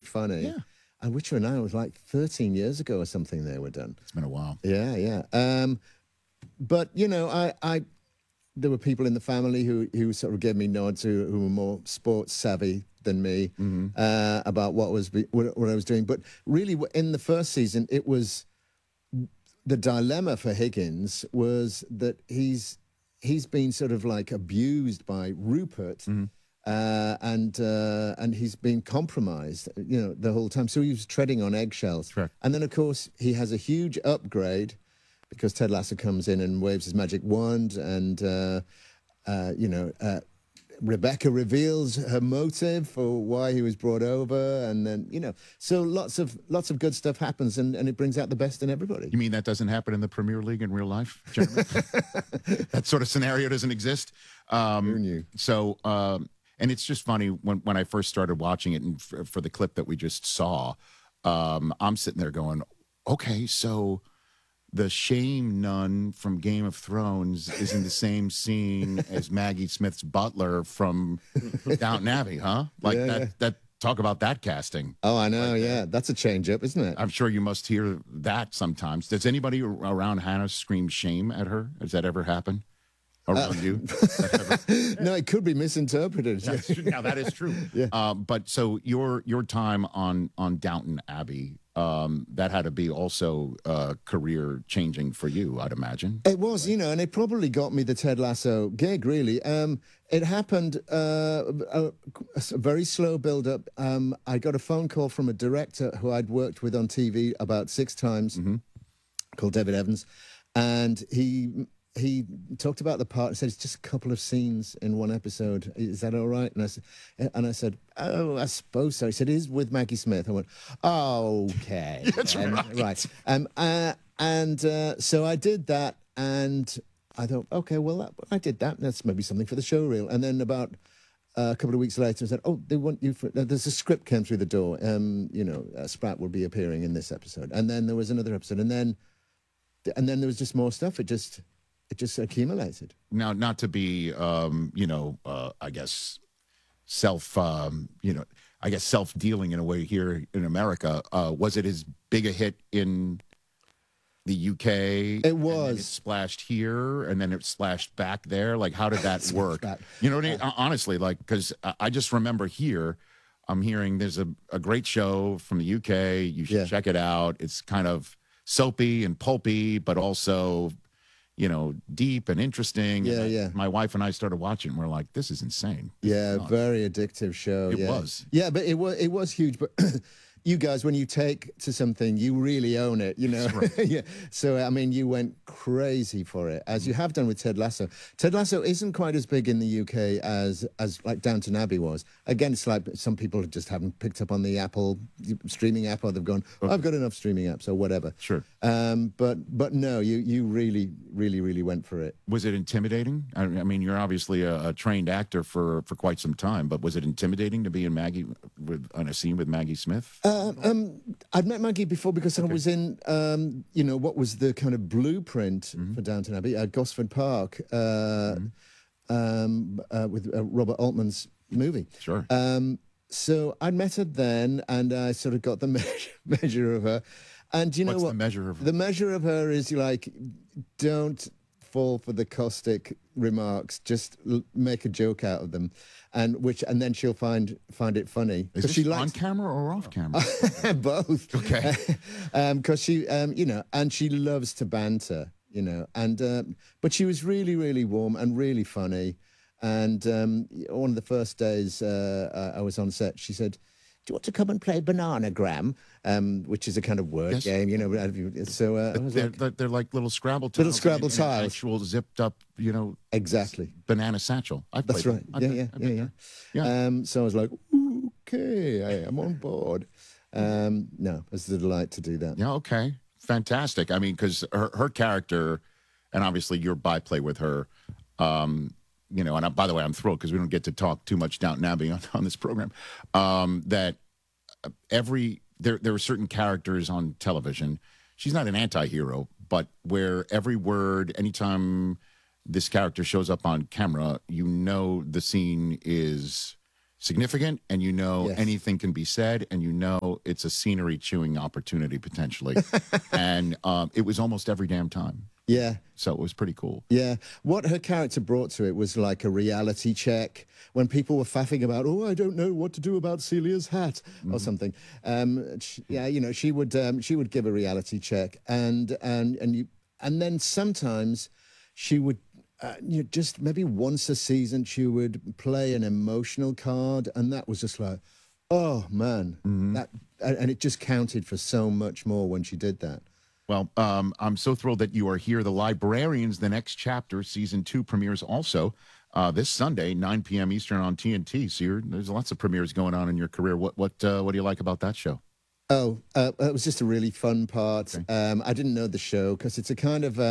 funny. Yeah. And Witcher and I was like 13 years ago or something they were done. It's been a while. Yeah, yeah. But, you know, there were people in the family who sort of gave me nods who were more sports savvy than me about what I was doing. But really, in the first season, it was the dilemma for Higgins was that he's been sort of like abused by Rupert. And he's been compromised, you know, the whole time. So he was treading on eggshells. Correct. And then, of course, he has a huge upgrade because Ted Lasso comes in and waves his magic wand, and Rebecca reveals her motive for why he was brought over, and then, you know, so lots of good stuff happens, and it brings out the best in everybody. You mean that doesn't happen in the Premier League in real life, Jeremy? That sort of scenario doesn't exist. Who knew? So, and it's just funny when I first started watching it, and for the clip that we just saw, I'm sitting there going, okay, so the shame nun from Game of Thrones is in the same scene as Maggie Smith's butler from Downton Abbey, huh? Like that. Talk about that casting. Oh, I know. Yeah, that's a change up, isn't it? I'm sure you must hear that sometimes. Does anybody around Hannah scream shame at her? Has that ever happened around you? No, it could be misinterpreted. Now that is true. Yeah. But so your time on Downton Abbey, that had to be also career changing for you, I'd imagine. It was, you know, and it probably got me the Ted Lasso gig, really. It happened a very slow build-up. I got a phone call from a director who I'd worked with on TV about 6 times, called David Evans, and he talked about the part and said, it's just a couple of scenes in one episode. Is that all right? And I said, oh, I suppose so. He said, it is with Maggie Smith. I went, oh, okay. That's right. So I did that, and I thought, okay, well, I did that. That's maybe something for the show reel. And then about a couple of weeks later, I said, oh, they want you for... There's a script came through the door. Spratt will be appearing in this episode. And then there was another episode. And then there was just more stuff. It just accumulated. Now, not to be, I guess, self-dealing in a way here in America. Was it as big a hit in the UK? It was. And then it splashed here, and then it splashed back there. Like, how did that work? You know what I mean? Honestly, like, because I just remember here, I'm hearing there's a great show from the UK. You should check it out. It's kind of soapy and pulpy, but also, you know, deep and interesting. And my wife and I started watching, and we're like, this is insane. Very addictive show. It was. Yeah, but it was huge. But you guys, when you take to something, you really own it, you know. Right. So, I mean, you went crazy for it, as you have done with Ted Lasso. Ted Lasso isn't quite as big in the UK as like Downton Abbey was. Again, it's like some people just haven't picked up on the Apple streaming app, or they've gone, I've got enough streaming apps or whatever. Sure. But no, you really, really, really went for it. Was it intimidating? I mean, you're obviously a trained actor for quite some time, but was it intimidating to be in on a scene with Maggie Smith? I'd met Maggie before because I was in, what was the kind of blueprint for Downton Abbey, Gosford Park, with Robert Altman's movie. Sure. So I'd met her then, and I sort of got the measure of her. And you know what? What's the measure of her? The measure of her is like, don't fall for the caustic remarks. Just make a joke out of them, and then she'll find it funny. Is this on camera or off camera? Both. Okay. Because she, and she loves to banter, you know, and but she was really, really warm and really funny. And one of the first days I was on set, she said, do you want to come and play Bananagram? Which is a kind of word game, you know. So I was they're like little Scrabble tiles. Little Scrabble in tiles. An actual zipped up, you know. Exactly. Banana satchel. That's right. Yeah. So I was like, okay, I'm on board. No, it was a delight to do that. Yeah, okay. Fantastic. I mean, because her character, and obviously your byplay with her, you know, and by the way, I'm thrilled because we don't get to talk too much Downton Abbey on this program, that there are certain characters on television. She's not an anti-hero, but where every word, anytime this character shows up on camera, you know the scene is significant, and you know Yes. anything can be said, and you know it's a scenery chewing opportunity potentially. And it was almost every damn time. Yeah. So it was pretty cool. Yeah. What her character brought to it was like a reality check. When people were faffing about, oh, I don't know what to do about Celia's hat or something. She would give a reality check, and then sometimes she would. Just maybe once a season, she would play an emotional card, and that was just like, oh man, and it just counted for so much more when she did that. Well, I'm so thrilled that you are here. The Librarians, the next chapter, season 2 premieres also this Sunday, 9 p.m. Eastern on TNT. So there's lots of premieres going on in your career. What do you like about that show? Oh, it was just a really fun part. Okay. I didn't know the show because it's a kind of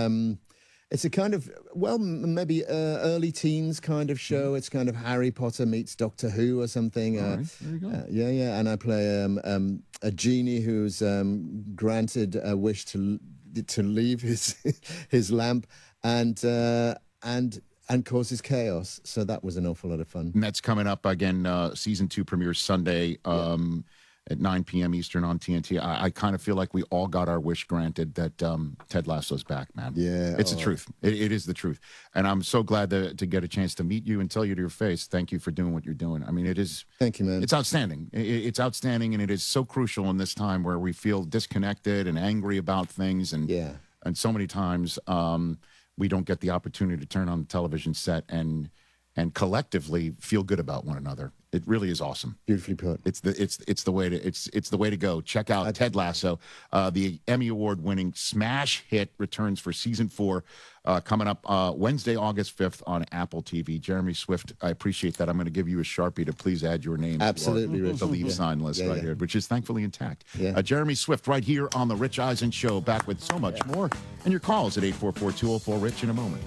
maybe early teens kind of show. It's kind of Harry Potter meets Doctor Who or something. All right, there you go. Yeah. And I play a genie who's granted a wish to leave his lamp and causes chaos. So that was an awful lot of fun. And that's coming up again. Season 2 premieres Sunday. At 9 p.m. Eastern on TNT. I kind of feel like we all got our wish granted that Ted Lasso's back, man. Yeah. It's the truth. It is the truth. And I'm so glad to get a chance to meet you and tell you to your face, thank you for doing what you're doing. I mean, it is. Thank you, man. It's outstanding. It's outstanding, and it is so crucial in this time where we feel disconnected and angry about things. And so many times we don't get the opportunity to turn on the television set and collectively feel good about one another. It really is awesome. Beautifully put. It's the way to go. Check out Ted Lasso. The Emmy Award winning smash hit returns for season 4 coming up Wednesday, August 5th on Apple TV. Jeremy Swift, I appreciate that. I'm going to give you a Sharpie to please add your name Absolutely, to the leave sign list here, which is thankfully intact. Jeremy Swift right here on The Rich Eisen Show, back with so much more. And your calls at 844-204-RICH in a moment.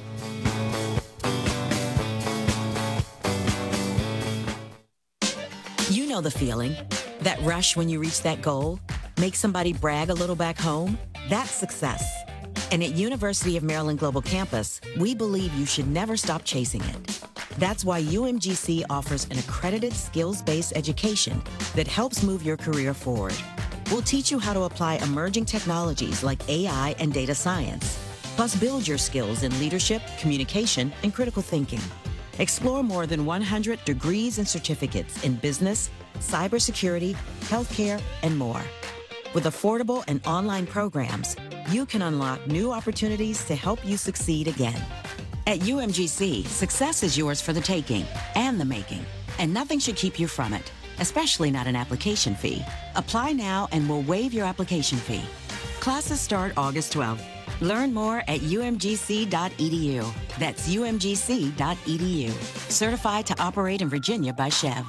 You know the feeling. That rush when you reach that goal? Make somebody brag a little back home? That's success. And at University of Maryland Global Campus, we believe you should never stop chasing it. That's why UMGC offers an accredited skills-based education that helps move your career forward. We'll teach you how to apply emerging technologies like AI and data science, plus build your skills in leadership, communication, and critical thinking. Explore more than 100 degrees and certificates in business, cybersecurity, healthcare, and more. With affordable and online programs, you can unlock new opportunities to help you succeed again. At UMGC, success is yours for the taking and the making, and nothing should keep you from it, especially not an application fee. Apply now and we'll waive your application fee. Classes start August 12th. Learn more at umgc.edu. That's umgc.edu. Certified to operate in Virginia by Chev.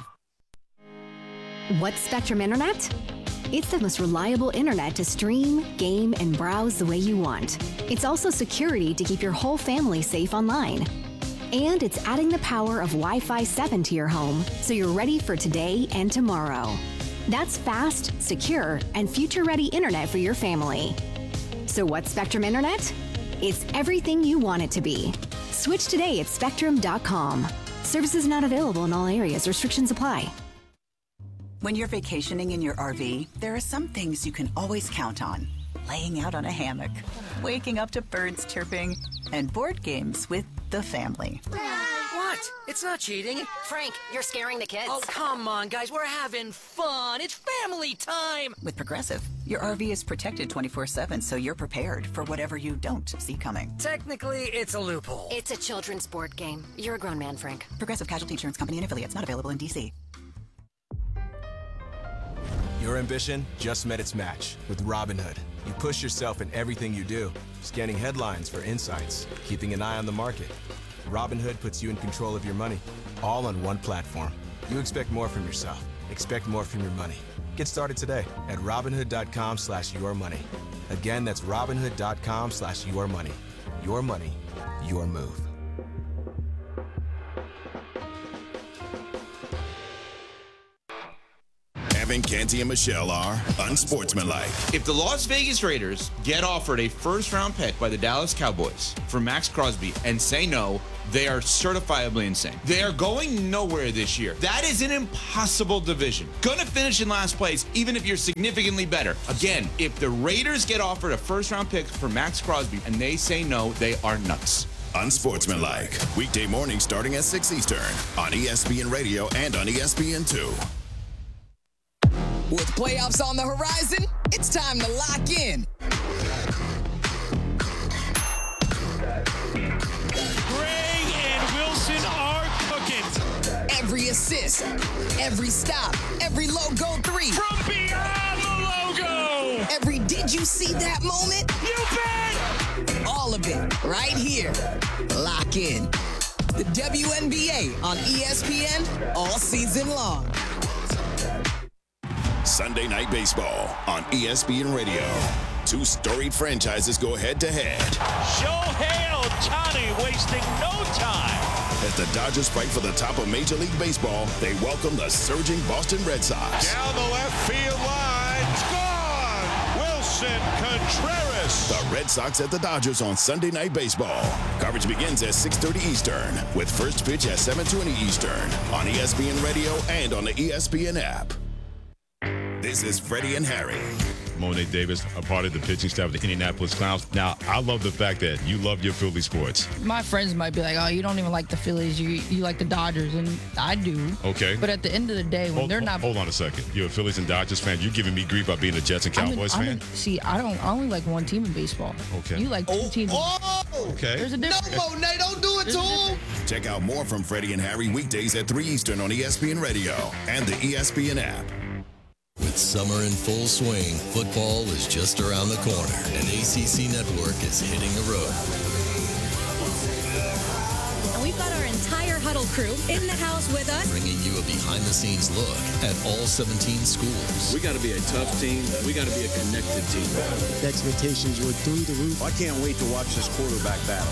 What's Spectrum Internet? It's the most reliable internet to stream, game, and browse the way you want. It's also security to keep your whole family safe online. And it's adding the power of Wi-Fi 7 to your home so you're ready for today and tomorrow. That's fast, secure, and future-ready internet for your family. So what's Spectrum Internet? It's everything you want it to be. Switch today at spectrum.com. Services not available in all areas. Restrictions apply. When you're vacationing in your RV, there are some things you can always count on. Laying out on a hammock, waking up to birds chirping, and board games with the family. What? It's not cheating. Frank, you're scaring the kids. Oh, come on, guys. We're having fun. It's family time. With Progressive, your RV is protected 24/7, so you're prepared for whatever you don't see coming. Technically, it's a loophole. It's a children's board game. You're a grown man, Frank. Progressive Casualty Insurance Company and affiliates, not available in D.C. Your ambition just met its match with Robinhood. You push yourself in everything you do, scanning headlines for insights, keeping an eye on the market. Robinhood puts you in control of your money, all on one platform. You expect more from yourself. Expect more from your money. Get started today at Robinhood.com/yourmoney. Again, that's Robinhood.com/yourmoney. Your money, your move. Kevin, Canty, and Michelle are unsportsmanlike. If the Las Vegas Raiders get offered a first-round pick by the Dallas Cowboys for Max Crosby and say no, they are certifiably insane. They are going nowhere this year. That is an impossible division. Gonna finish in last place, even if you're significantly better. Again, if the Raiders get offered a first-round pick for Max Crosby and they say no, they are nuts. Unsportsmanlike. Weekday morning starting at 6 Eastern on ESPN Radio and on ESPN2. With playoffs on the horizon, it's time to lock in. Gray and Wilson are cooking. Every assist, every stop, every logo three. From beyond the logo. Every did you see that moment? You bet. All of it right here. Lock in. The WNBA on ESPN all season long. Sunday Night Baseball on ESPN Radio. Two storied franchises go head-to-head. Shohei Ohtani wasting no time. As the Dodgers fight for the top of Major League Baseball, they welcome the surging Boston Red Sox. Down the left field line. It's gone. Wilson Contreras. The Red Sox at the Dodgers on Sunday Night Baseball. Coverage begins at 6:30 Eastern, with first pitch at 7:20 Eastern on ESPN Radio and on the ESPN app. This is Freddie and Harry. Monet Davis, a part of the pitching staff of the Indianapolis Clowns. Now, I love the fact that you love your Philly sports. My friends might be like, oh, you don't even like the Phillies. You like the Dodgers. And I do. Okay. But at the end of the day, when they're not... Hold on a second. You're a Phillies and Dodgers fan. You're giving me grief about being a Jets and Cowboys fan? See, I only like one team in baseball. Okay. You like two teams. Okay. There's a difference. No, Monet, don't do it to him. Check out more from Freddie and Harry weekdays at 3 Eastern on ESPN Radio and the ESPN app. With summer in full swing, football is just around the corner, and ACC Network is hitting the road. And we've got our entire Huddle crew in the house with us, bringing you a behind-the-scenes look at all 17 schools. We got to be a tough team. We got to be a connected team. The expectations were through the roof. I can't wait to watch this quarterback battle.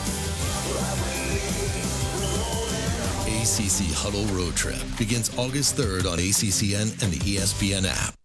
ACC Huddle Road Trip begins August 3rd on ACCN and the ESPN app.